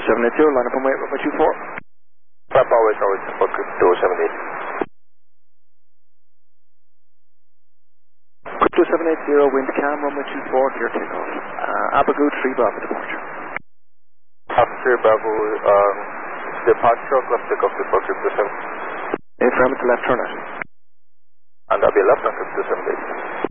2780, line up on wait, runway 24. Papa Always Norwich for Crypto 78. Crypto 780, wind calm, runway 24, clear takeoff. Abagu 3 Bravo departure. After Bravo, departure, left takeoff for Crypto 7. Affirmative left turn out. And I'll be left on Crypto 78.